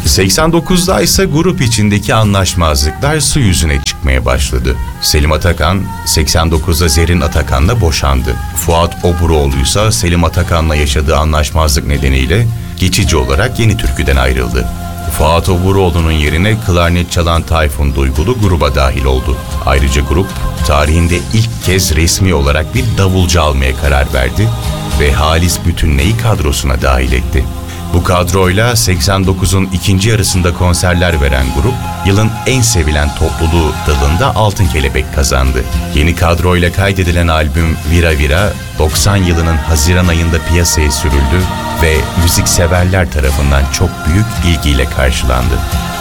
89'da ise grup içindeki anlaşmazlıklar su yüzüne çıkmaya başladı. Selim Atakan 89'da Zerrin Atakan'la boşandı. Fuat Oburoğlu ise Selim Atakan'la yaşadığı anlaşmazlık nedeniyle geçici olarak Yeni Türkü'den ayrıldı. Fuat Oburoğlu'nun yerine klarnet çalan Tayfun Duygulu gruba dahil oldu. Ayrıca grup tarihinde ilk kez resmi olarak bir davulcu almaya karar verdi ve Halis Bütünley'i kadrosuna dahil etti. Bu kadroyla 89'un ikinci yarısında konserler veren grup, yılın en sevilen topluluğu dalında Altın Kelebek kazandı. Yeni kadroyla kaydedilen albüm Vira Vira, 90 yılının Haziran ayında piyasaya sürüldü ve müzikseverler tarafından çok büyük ilgiyle karşılandı.